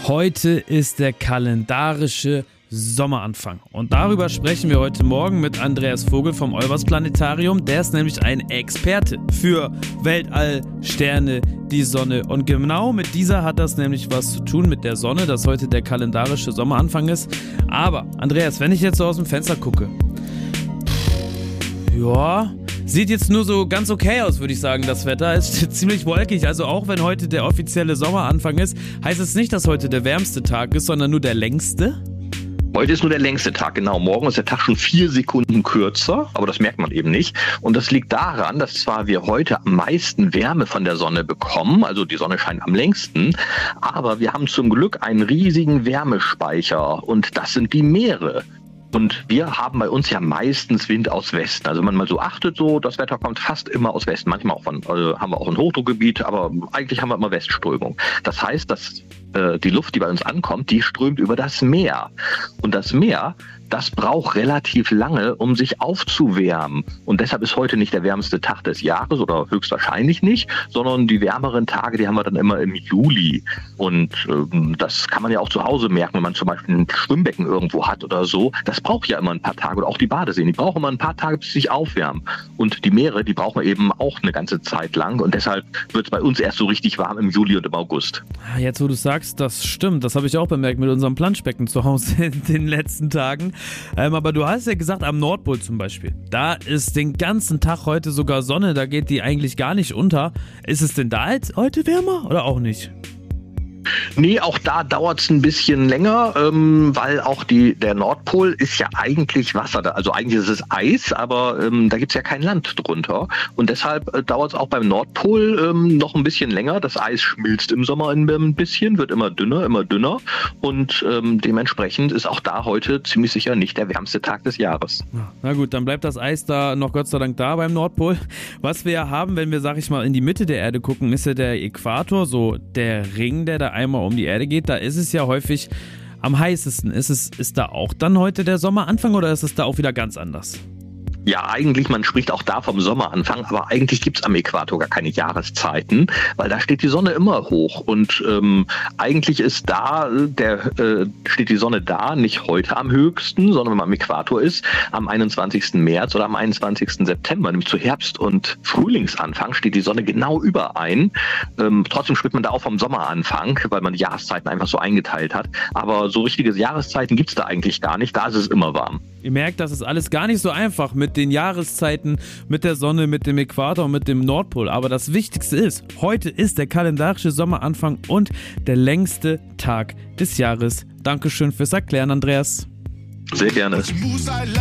Heute ist der kalendarische Sommeranfang und darüber sprechen wir heute Morgen mit Andreas Vogel vom Olbers Planetarium. Der ist nämlich ein Experte für Weltall, Sterne, die Sonne und genau mit dieser hat das nämlich was zu tun, mit der Sonne, dass heute der kalendarische Sommeranfang ist. Aber Andreas, wenn ich jetzt so aus dem Fenster gucke, ja, sieht jetzt nur so ganz okay aus, würde ich sagen, das Wetter. Ist ziemlich wolkig, also auch wenn heute der offizielle Sommeranfang ist, heißt es nicht, dass heute der wärmste Tag ist, sondern nur der längste? Heute ist nur der längste Tag, genau. Morgen ist der Tag schon 4 Sekunden kürzer, aber das merkt man eben nicht. Und das liegt daran, dass zwar wir heute am meisten Wärme von der Sonne bekommen, also die Sonne scheint am längsten, aber wir haben zum Glück einen riesigen Wärmespeicher und das sind die Meere. Und wir haben bei uns ja meistens Wind aus Westen. Also wenn man mal so achtet, so das Wetter kommt fast immer aus Westen. Manchmal auch haben wir auch ein Hochdruckgebiet, aber eigentlich haben wir immer Westströmung. Das heißt, dass die Luft, die bei uns ankommt, die strömt über das Meer. Und das Meer, das braucht relativ lange, um sich aufzuwärmen. Und deshalb ist heute nicht der wärmste Tag des Jahres oder höchstwahrscheinlich nicht, sondern die wärmeren Tage, die haben wir dann immer im Juli. Und das kann man ja auch zu Hause merken, wenn man zum Beispiel ein Schwimmbecken irgendwo hat oder so. Das braucht ja immer ein paar Tage oder auch die Badeseen. Die brauchen immer ein paar Tage, bis sie sich aufwärmen. Und die Meere, die brauchen wir eben auch eine ganze Zeit lang. Und deshalb wird es bei uns erst so richtig warm im Juli und im August. Jetzt, wo du sagst, das stimmt. Das habe ich auch bemerkt mit unserem Planschbecken zu Hause in den letzten Tagen. Aber du hast ja gesagt, am Nordpol zum Beispiel, da ist den ganzen Tag heute sogar Sonne, da geht die eigentlich gar nicht unter. Ist es denn da jetzt heute wärmer oder auch nicht? Nee, auch da dauert es ein bisschen länger, weil auch der Nordpol ist ja eigentlich Wasser. Also eigentlich ist es Eis, aber da gibt es ja kein Land drunter. Und deshalb dauert es auch beim Nordpol noch ein bisschen länger. Das Eis schmilzt im Sommer ein bisschen, wird immer dünner. Und dementsprechend ist auch da heute ziemlich sicher nicht der wärmste Tag des Jahres. Na gut, dann bleibt das Eis da noch Gott sei Dank da beim Nordpol. Was wir haben, wenn wir, sag ich mal, in die Mitte der Erde gucken, ist ja der Äquator, so der Ring, der da einmal um die Erde geht, da ist es ja häufig am heißesten. Ist da auch dann heute der Sommeranfang oder ist es da auch wieder ganz anders? Ja, eigentlich, man spricht auch da vom Sommeranfang, aber eigentlich gibt's am Äquator gar keine Jahreszeiten, weil da steht die Sonne immer hoch und eigentlich ist steht die Sonne da nicht heute am höchsten, sondern wenn man am Äquator ist, am 21. März oder am 21. September, nämlich zu Herbst- und Frühlingsanfang steht die Sonne genau überein. Trotzdem spricht man da auch vom Sommeranfang, weil man die Jahreszeiten einfach so eingeteilt hat, aber so richtige Jahreszeiten gibt's da eigentlich gar nicht, da ist es immer warm. Ihr merkt, das ist alles gar nicht so einfach mit den Jahreszeiten, mit der Sonne, mit dem Äquator und mit dem Nordpol. Aber das Wichtigste ist, heute ist der kalendarische Sommeranfang und der längste Tag des Jahres. Dankeschön fürs Erklären, Andreas. Sehr gerne.